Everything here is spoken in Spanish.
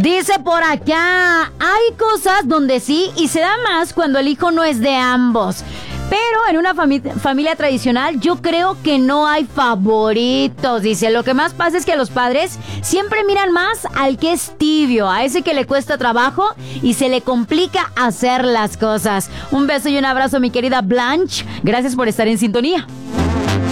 Dice por acá, hay cosas donde sí y se da más cuando el hijo no es de ambos. Pero en una familia tradicional yo creo que no hay favoritos. Dice, lo que más pasa es que los padres siempre miran más al que es tibio, a ese que le cuesta trabajo y se le complica hacer las cosas. Un beso y un abrazo, mi querida Blanche. Gracias por estar en sintonía.